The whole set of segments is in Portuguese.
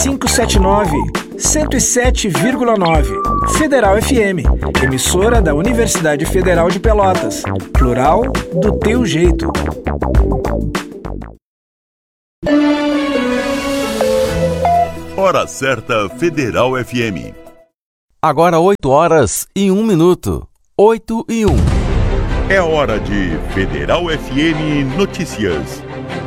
579, 107,9. Federal FM, emissora da Universidade Federal de Pelotas. Plural do teu jeito. Hora certa Federal FM. Agora 8h01. 8h01. É hora de Federal FM Notícias.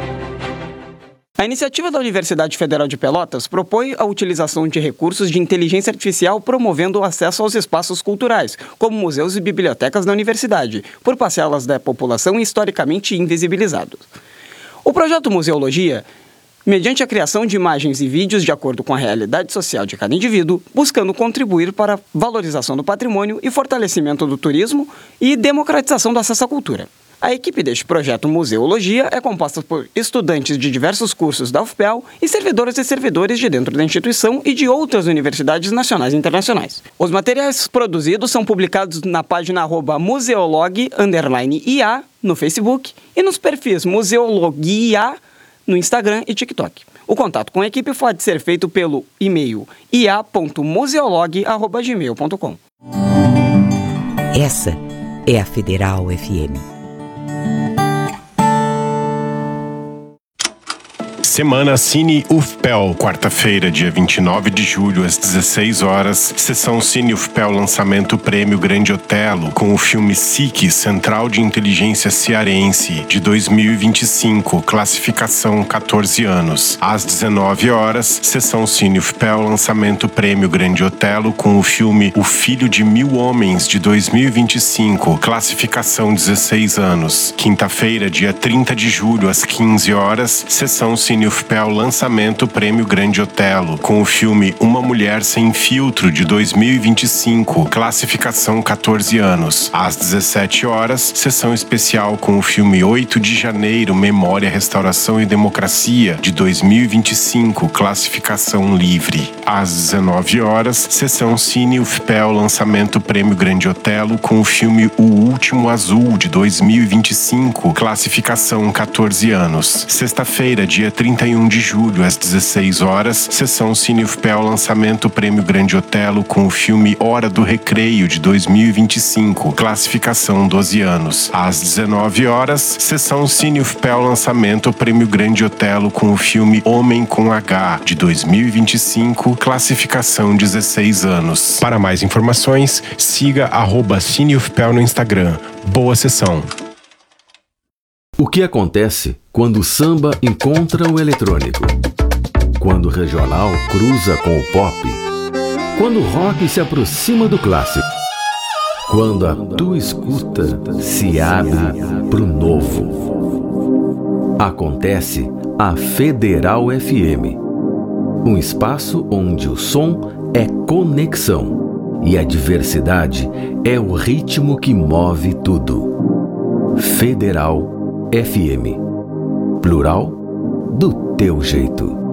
A iniciativa da Universidade Federal de Pelotas propõe a utilização de recursos de inteligência artificial promovendo o acesso aos espaços culturais, como museus e bibliotecas da universidade, por parcelas da população historicamente invisibilizados. O projeto Museologia, mediante a criação de imagens e vídeos de acordo com a realidade social de cada indivíduo, buscando contribuir para a valorização do patrimônio e fortalecimento do turismo e democratização do acesso à cultura. A equipe deste projeto Museologia é composta por estudantes de diversos cursos da UFPEL e servidoras e servidores de dentro da instituição e de outras universidades nacionais e internacionais. Os materiais produzidos são publicados na página @museolog_ia no Facebook e nos perfis Museologia no Instagram e TikTok. O contato com a equipe pode ser feito pelo e-mail ia.museolog@gmail.com. Essa é a Federal FM. Semana Cine UFPEL, quarta-feira, dia 29 de julho, às 16 horas, sessão Cine UFPEL lançamento Prêmio Grande Otelo, com o filme SIC, Central de Inteligência Cearense, de 2025, classificação 14 anos. Às 19 horas, sessão Cine UFPEL lançamento Prêmio Grande Otelo, com o filme O Filho de Mil Homens, de 2025, classificação 16 anos. Quinta-feira, dia 30 de julho, às 15 horas, sessão Cine UFPEL lançamento Prêmio Grande Otelo, com o filme Uma Mulher Sem Filtro, de 2025, classificação 14 anos. Às 17 horas, sessão especial com o filme 8 de Janeiro, Memória, Restauração e Democracia, de 2025, classificação livre. Às 19 horas, sessão Cine UFPEL lançamento Prêmio Grande Otelo, com o filme O Último Azul, de 2025, classificação 14 anos. Sexta-feira, dia 31 de julho, às 16 horas, sessão Cine UFPEL lançamento Prêmio Grande Otelo, com o filme Hora do Recreio, de 2025, classificação 12 anos. Às 19 horas, sessão Cine UFPEL lançamento Prêmio Grande Otelo, com o filme Homem com H, de 2025, classificação 16 anos. Para mais informações, siga @Cine UFPEL no Instagram. Boa sessão! O que acontece quando o samba encontra o eletrônico? Quando o regional cruza com o pop? Quando o rock se aproxima do clássico? Quando a tua escuta se abre pro novo? Acontece a Federal FM. Um espaço onde o som é conexão e a diversidade é o ritmo que move tudo. Federal FM. Plural do teu jeito.